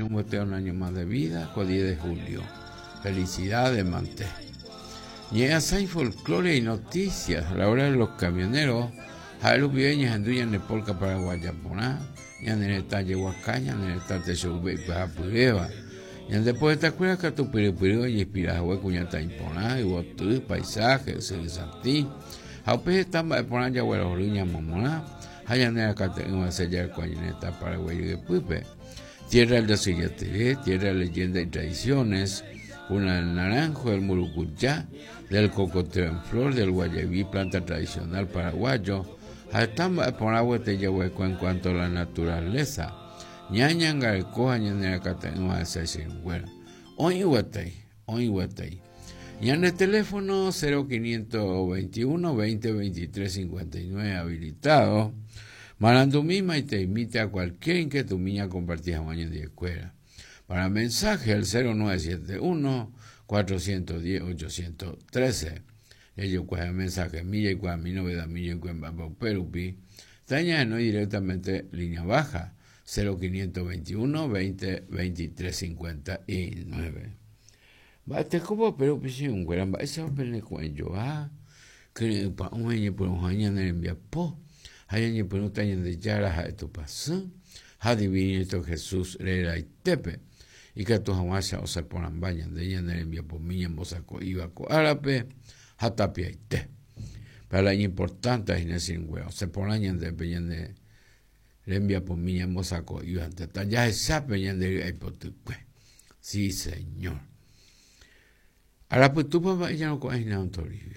un boteo un año más de vida, con 10 de julio. Felicidades, Manté. Llega hay folclore y noticias a la hora de los camioneros. Jaelu Pieñas anduyan de Polca para Guayaponá. Ya en el talle Huacaña, en el talle Shubé y Pajapureva. Y después de esta cueva que tu piripiro y inspiras a cuñata imponá, y botu, paisaje, se santí. Jaupe estamba de poner ya huelos riña momoná. Hayanera cate en una sella cuañoneta Paraguay de Pupe. Tierra del Desillate, tierra de leyenda y tradiciones. Una del naranjo, del murucuyá, del cocotero en flor, del guayabí, planta tradicional paraguayo. Estamba de poner agua te hueco en cuanto a la naturaleza. Ñañanga el coja ñanera cate en una sella huela. Hoy huetei. Y en el teléfono 0521 20 23 59 habilitado, Marandumima y te invite a cualquier inquietud mía compartida mañana de escuela. Para mensaje al 0971 410 813. Ellos cuelgan mensaje milla y cual mi novedad milla y cual perupi. Taña no directamente línea baja 0521 20 23 59. Te como pero pisi un gran ba esa pele cuello que pa un año por un año en envía po año por un año de yara a tu paso ha divino esto Jesús era y tepe y que tu jamás o se ponen bañan de ella en envía por mi en bosaco iba co árabe ha tapia y te para la importante es decir güey se ponen de peñan de envía por mi en bosaco iba te ya esa peñan de hipotu sí señor. Ahora pues tú papá ya no coges nada en Toribio.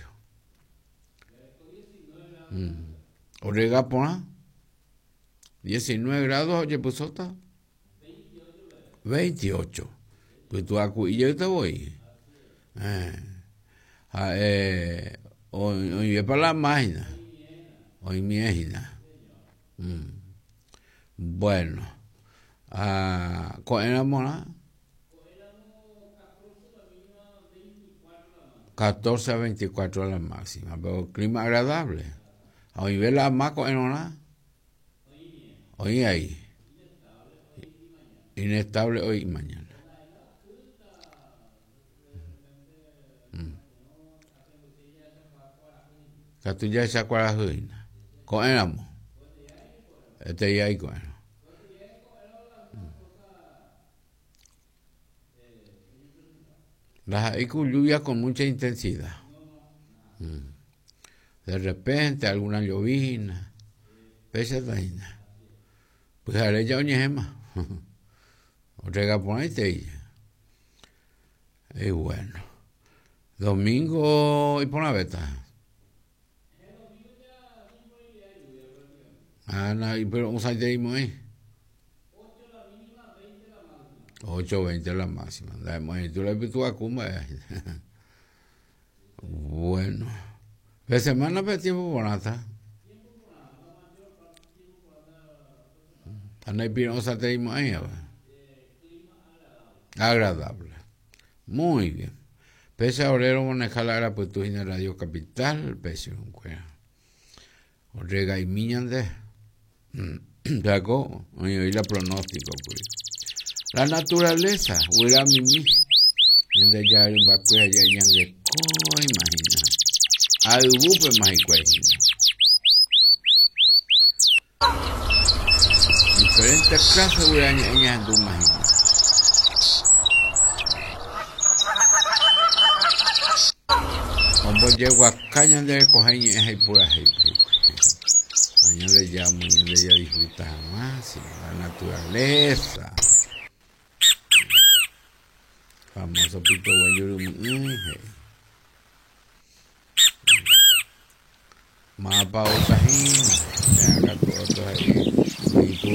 Orega pona 19 grados, oye pues sota 28. Pues tú acu y yo te voy. Hoy para la máquina. Hoy mi ejina. Bueno. ¿Cuál era mona? 14 a 24 a la máxima, pero clima agradable. Hoy ve la maco en una. Hoy ahí. Inestable hoy y mañana. Catuya esa cuarajuina. Coenamos. Este ya hay coeno. Hay lluvia con mucha intensidad. De repente, alguna llovina. Pesa taina. Pues haré ya oñema. Otrega ponete ella. Y bueno. Domingo y por una beta. Pero un salterismo ahí. 8:20 la máxima. Tú la ves tú a Cumba. Bueno. ¿La semana de tiempo bonata? ¿Andáis pirando salterismo ahí? Agradable. Muy bien. Pese a Obrero Monejalara, pues tú en Radio Capital, pese a un cuero. Orega y Miñande. ¿Taco? Oye, la pronóstico, pues. La naturaleza, huira mimi. Yande ya un vacuea ya yande co, imagina. Al bupe más imagina. Diferentes clases huira ñando imagina. Como llego a caña de cojaña es el pura jefe. Añade ya disfruta más la naturaleza. Famoso pito guayuru. Mapa otajina. Ya acá todo ahí.